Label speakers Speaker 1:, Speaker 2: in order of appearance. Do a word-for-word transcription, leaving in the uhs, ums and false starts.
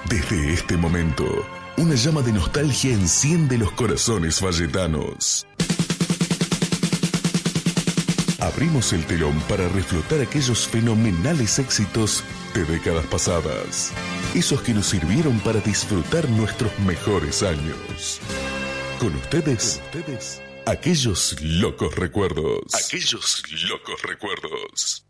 Speaker 1: Desde este momento, una llama de nostalgia enciende los corazones valletanos. Abrimos el telón para reflotar aquellos fenomenales éxitos de décadas pasadas. Esos que nos sirvieron para disfrutar nuestros mejores años. Con ustedes, Con ustedes aquellos locos recuerdos. Aquellos locos recuerdos.